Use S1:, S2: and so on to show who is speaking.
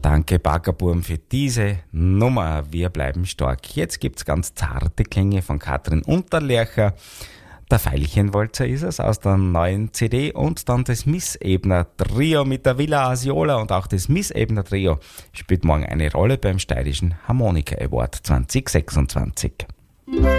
S1: Danke, Baggerburm, für diese Nummer. Wir bleiben stark. Jetzt gibt's ganz zarte Klänge von Katrin Unterlercher. Der Veilchenwalzer ist es aus der neuen CD und dann das Miss-Ebner Trio mit der Villa Asiola und auch das Miss-Ebner Trio spielt morgen eine Rolle beim Steirischen Harmonika Award 2026.